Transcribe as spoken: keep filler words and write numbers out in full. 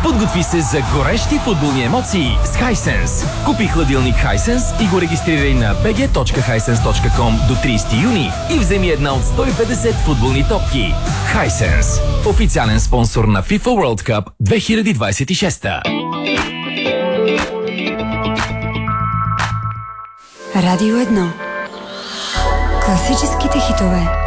Подготви се за горещи футболни емоции с Hisense. Купи хладилник Hisense и го регистрирай на би джи точка хайсенс точка ком до тридесети юни и вземи една от сто и петдесет футболни топки. Hisense. Официален спонсор на FIFA World Cup две хиляди двадесет и шеста. Радио едно. Класическите хитове